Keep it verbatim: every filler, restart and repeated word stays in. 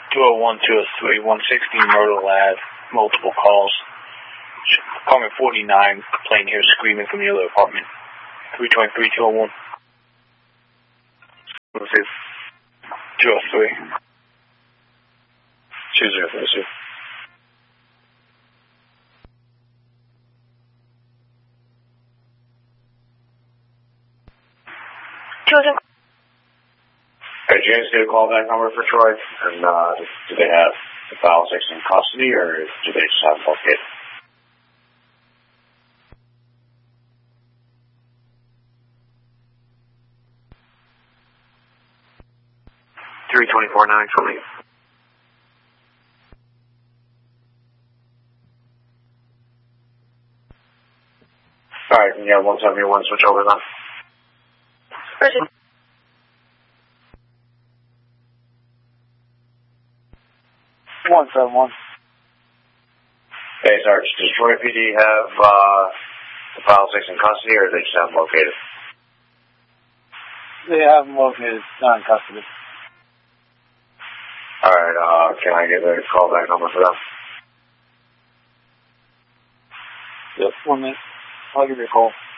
two oh one, two oh three, one sixteen Myrtle Ave, multiple calls. Apartment forty-nine, complaint here, screaming from the other apartment. three twenty-three, two oh one. two oh three. two zero three two. Children. Hey, James, get a callback number for Troy, and uh, do they have the file six in custody, or do they just have both kids? three twenty-four nine for me. Alright, can you have one seventy-one switch over then? Roger. one seven one. Hey, Sarge, does Troy P D have uh, the file six in custody, or do they just have them located? They have them located, not in custody. Alright, uh, can I get a callback number for them? Yep, one minute. I'll give you a call.